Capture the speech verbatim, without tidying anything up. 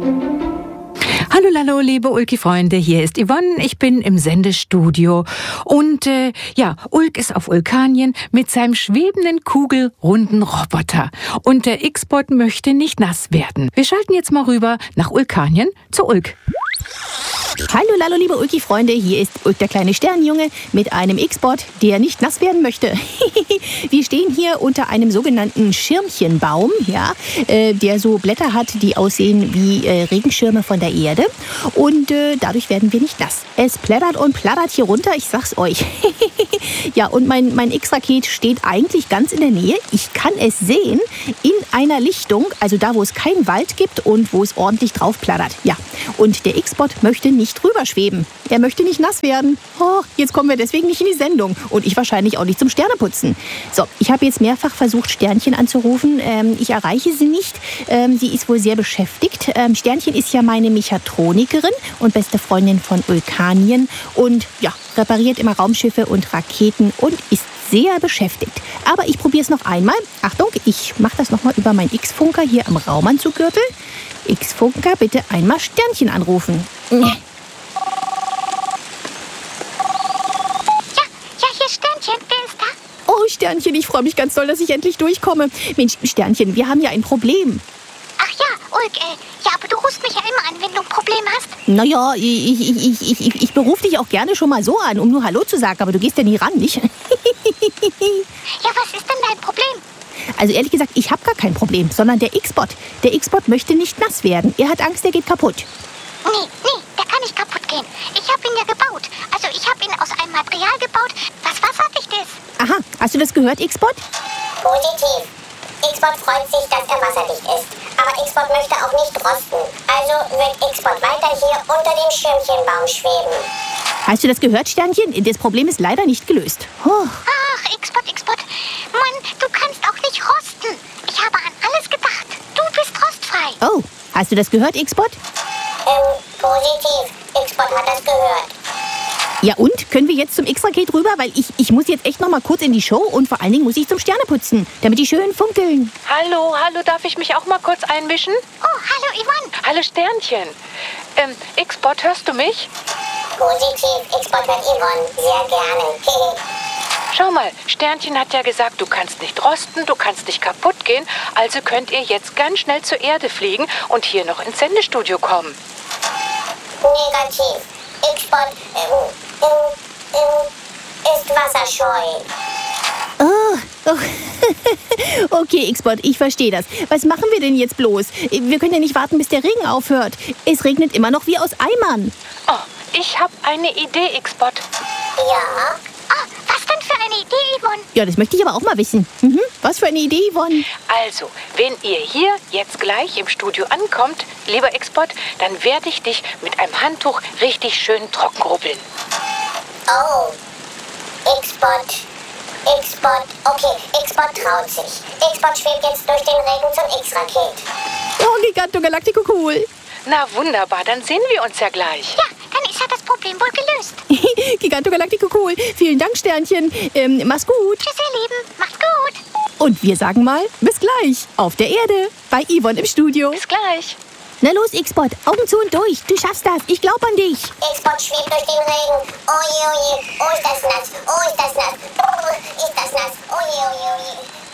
Hallo, hallo, liebe Ulki-Freunde, hier ist Yvonne, ich bin im Sendestudio und äh, ja, Ulk ist auf Ulkanien mit seinem schwebenden, kugelrunden Roboter und der X-Bot möchte nicht nass werden. Wir schalten jetzt mal rüber nach Ulkanien zu Ulk. Hallo, hallo, liebe Ulki-Freunde, hier ist Ulk, der kleine Sternenjunge, mit einem X-Bot, der nicht nass werden möchte. Wir stehen hier unter einem sogenannten Schirmchenbaum, ja, äh, der so Blätter hat, die aussehen wie äh, Regenschirme von der Erde. Und äh, dadurch werden wir nicht nass. Es plättert und plattert hier runter, ich sag's euch. Ja, und mein, mein X-Raket steht eigentlich ganz in der Nähe. Ich kann es sehen in einer Lichtung, also da, wo es keinen Wald gibt und wo es ordentlich drauf plattert. Ja, und der X-Bot möchte nicht rüberschweben. Er möchte nicht nass werden. Oh, jetzt kommen wir deswegen nicht in die Sendung. Und ich wahrscheinlich auch nicht zum Sterneputzen. So, ich habe jetzt mehrfach versucht, Sternchen anzurufen. Ähm, ich erreiche sie nicht. Ähm, sie ist wohl sehr beschäftigt. Ähm, Sternchen ist ja meine Mechatronikerin und beste Freundin von Ulkanien. Und ja, repariert immer Raumschiffe und Raketen und ist sehr beschäftigt. Aber ich probiere es noch einmal. Achtung, ich mache das nochmal über meinen X-Funker hier am Raumanzuggürtel. X-Funker, bitte einmal Sternchen anrufen. Ja, ja, hier Sternchen, wer ist da? Oh, Sternchen, ich freue mich ganz doll, dass ich endlich durchkomme. Mensch, Sternchen, wir haben ja ein Problem. Ach ja, Ulk, äh, ja, aber du rufst mich ja immer an, wenn du ein Problem hast. Naja, ich, ich, ich, ich, ich, ich berufe dich auch gerne schon mal so an, um nur Hallo zu sagen, aber du gehst ja nie ran, nicht? Ja, was ist denn dein Problem? Also ehrlich gesagt, ich habe gar kein Problem, sondern der X-Bot. Der X-Bot möchte nicht nass werden. Er hat Angst, er geht kaputt. Nee, nee, der kann nicht kaputt gehen. Ich habe ihn ja gebaut. Also ich habe ihn aus einem Material gebaut, was wasserdicht ist. Aha, hast du das gehört, X-Bot? Positiv. X-Bot freut sich, dass er wasserdicht ist. Aber X-Bot möchte auch nicht rosten. Also wird X-Bot weiter hier unter dem Schirmchenbaum schweben. Hast du das gehört, Sternchen? Das Problem ist leider nicht gelöst. Oh. Ach, X-Bot, X-Bot. Mann, du kannst auch nicht rosten. Ich habe an alles gedacht. Du bist rostfrei. Oh, hast du das gehört, X-Bot? Ähm, positiv. X-Bot hat das gehört. Ja und? Können wir jetzt zum X-Raket rüber? Weil ich, ich muss jetzt echt noch mal kurz in die Show und vor allen Dingen muss ich zum Sterneputzen, damit die schön funkeln. Hallo, hallo, darf ich mich auch mal kurz einmischen? Oh, hallo Yvonne. Hallo Sternchen. Ähm, X-Bot, hörst du mich? Positiv. X-Bot hört Yvonne sehr gerne. Schau mal, Sternchen hat ja gesagt, du kannst nicht rosten, du kannst nicht kaputt gehen, also könnt ihr jetzt ganz schnell zur Erde fliegen und hier noch ins Sendestudio kommen. Negativ. X-Bot ähm, ähm, ähm, ist wasserscheu. Oh, oh. Okay, X-Bot, ich verstehe das. Was machen wir denn jetzt bloß? Wir können ja nicht warten, bis der Regen aufhört. Es regnet immer noch wie aus Eimern. Oh, ich habe eine Idee, X-Bot. Ja? Ah, was denn für eine Idee, Yvonne? Ja, das möchte ich aber auch mal wissen. Mhm. Was für eine Idee, Yvonne? Also, wenn ihr hier jetzt gleich im Studio ankommt, lieber X-Bot, dann werde ich dich mit einem Handtuch richtig schön trocken rubbeln. Oh. X-Bot. X-Bot. Okay, X-Bot traut sich. X-Bot schwebt jetzt durch den Regen zum X-Raket. Oh, Giganto Galactico cool. Na wunderbar, dann sehen wir uns ja gleich. Ja, dann ist ja das Problem wohl gelöst. Giganto Galactico cool. Vielen Dank, Sternchen. Ähm, mach's gut. Tschüss, ihr Lieben. Macht's gut. Und wir sagen mal, bis gleich. Auf der Erde. Bei Yvonne im Studio. Bis gleich. Na los, X-Bot. Augen zu und durch. Du schaffst das. Ich glaub an dich. X-Bot schwebt durch den Regen. Oh je, oh je. Oh, ist das nass. Oh, ist das nass. Oh, ist das nass. Oh je, oh je, oh je.